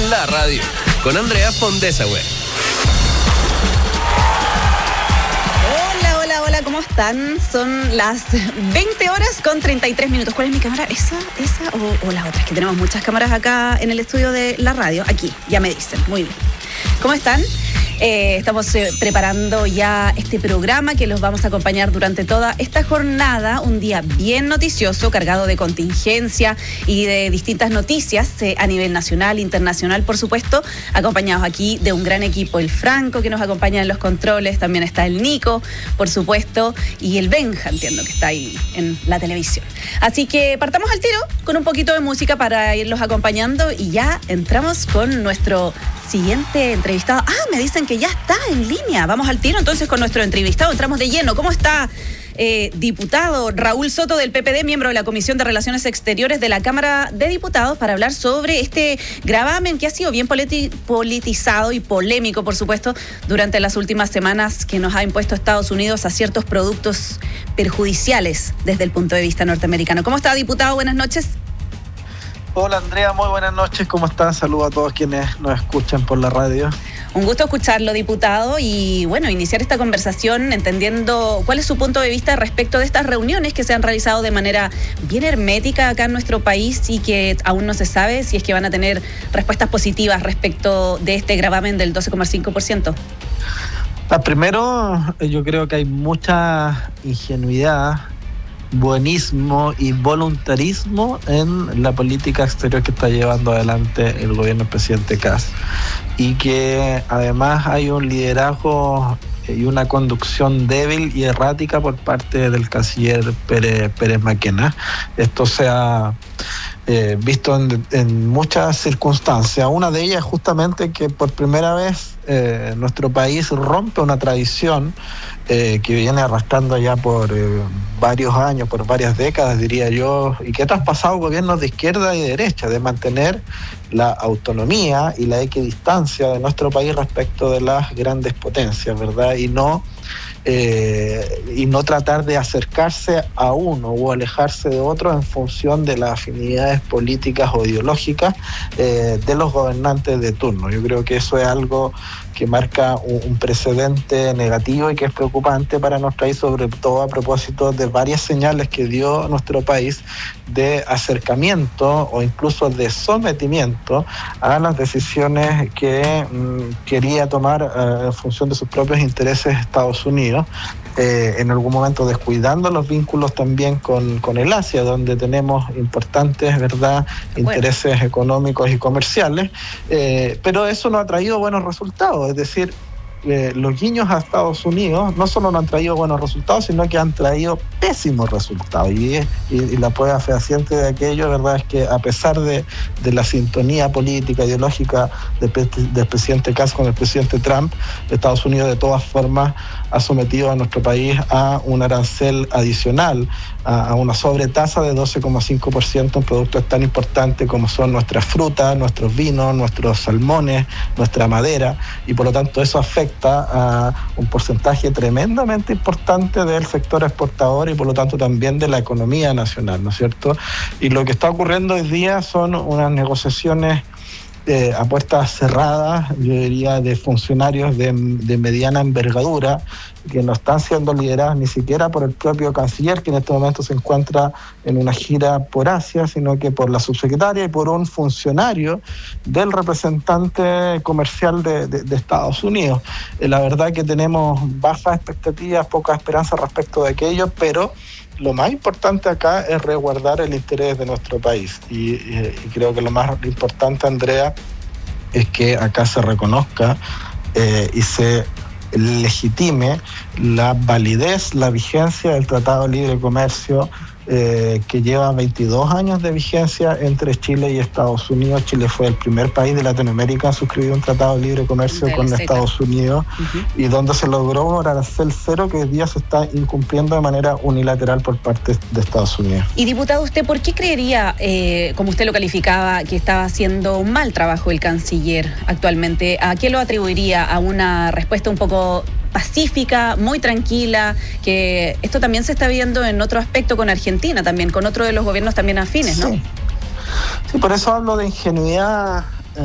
la radio, con Andrea Fondesauer. Hola, ¿cómo están? Son las 20 horas con 33 minutos. ¿Cuál es mi cámara? ¿Esa o las otras? Que tenemos muchas cámaras acá en el estudio de la radio. Aquí, ya me dicen. Muy bien. ¿Cómo están? Estamos preparando ya este programa que los vamos a acompañar durante toda esta jornada, un día bien noticioso, cargado de contingencia y de distintas noticias a nivel nacional, internacional, por supuesto, acompañados aquí de un gran equipo, el Franco, que nos acompaña en los controles, también está el Nico, por supuesto, y el Benja, entiendo que está ahí en la televisión. Así que partamos al tiro con un poquito de música para irlos acompañando y ya entramos con nuestro siguiente entrevistado. Me dicen que ya está en línea. Vamos al tiro entonces con nuestro entrevistado. Entramos de lleno. ¿Cómo está, diputado Raúl Soto del PPD, miembro de la Comisión de Relaciones Exteriores de la Cámara de Diputados, para hablar sobre este gravamen que ha sido bien politizado y polémico, por supuesto, durante las últimas semanas, que nos ha impuesto Estados Unidos a ciertos productos perjudiciales desde el punto de vista norteamericano? ¿Cómo está, diputado? Buenas noches. Hola Andrea, muy buenas noches, ¿cómo están? Saludos a todos quienes nos escuchan por la radio. Un gusto escucharlo, diputado, y bueno, iniciar esta conversación entendiendo cuál es su punto de vista respecto de estas reuniones que se han realizado de manera bien hermética acá en nuestro país y que aún no se sabe si es que van a tener respuestas positivas respecto de este gravamen del 12,5%. Primero, yo creo que hay mucha ingenuidad, buenismo y voluntarismo en la política exterior que está llevando adelante el gobierno del presidente Kast, y que además hay un liderazgo y una conducción débil y errática por parte del canciller Pérez Mackenna. Esto se ha visto en muchas circunstancias. Una de ellas justamente que por primera vez nuestro país rompe una tradición que viene arrastrando ya por varios años, por varias décadas, diría yo, y que ha traspasado gobiernos de izquierda y de derecha, de mantener la autonomía y la equidistancia de nuestro país respecto de las grandes potencias, ¿verdad? Y no tratar de acercarse a uno o alejarse de otro en función de las afinidades políticas o ideológicas de los gobernantes de turno. Yo creo que eso es algo que marca un precedente negativo y que es preocupante para nuestro país, sobre todo a propósito de varias señales que dio nuestro país de acercamiento o incluso de sometimiento a las decisiones que quería tomar en función de sus propios intereses Estados Unidos, en algún momento descuidando los vínculos también con el Asia, donde tenemos importantes, ¿verdad?, intereses económicos y comerciales, pero eso no ha traído buenos resultados. Es decir, los guiños a Estados Unidos no solo no han traído buenos resultados, sino que han traído pésimos resultados. Y la prueba fehaciente de aquello, ¿verdad?, es que a pesar de la sintonía política, ideológica del presidente Kast con el presidente Trump, Estados Unidos de todas formas ha sometido a nuestro país a un arancel adicional, a una sobretasa de 12,5% en productos tan importantes como son nuestras frutas, nuestros vinos, nuestros salmones, nuestra madera, y por lo tanto eso afecta a un porcentaje tremendamente importante del sector exportador y por lo tanto también de la economía nacional, ¿no es cierto? Y lo que está ocurriendo hoy día son unas negociaciones a puertas cerradas, yo diría, de funcionarios de mediana envergadura, que no están siendo lideradas ni siquiera por el propio canciller, que en este momento se encuentra en una gira por Asia, sino que por la subsecretaria y por un funcionario del representante comercial de Estados Unidos. La verdad que tenemos bajas expectativas, poca esperanza respecto de aquello, pero lo más importante acá es resguardar el interés de nuestro país. Y creo que lo más importante, Andrea, es que acá se reconozca y se legitime la validez, la vigencia del Tratado de Libre Comercio que lleva 22 años de vigencia entre Chile y Estados Unidos. Chile fue el primer país de Latinoamérica a suscribir un tratado de libre comercio con Estados Unidos, y donde se logró un arancel cero que hoy día se está incumpliendo de manera unilateral por parte de Estados Unidos. Y diputado, ¿usted por qué creería, como usted lo calificaba, que estaba haciendo un mal trabajo el canciller actualmente? ¿A qué lo atribuiría? ¿A una respuesta un poco pacífica, muy tranquila, que esto también se está viendo en otro aspecto con Argentina también, con otro de los gobiernos también afines, ¿no? Sí, por eso hablo de ingenuidad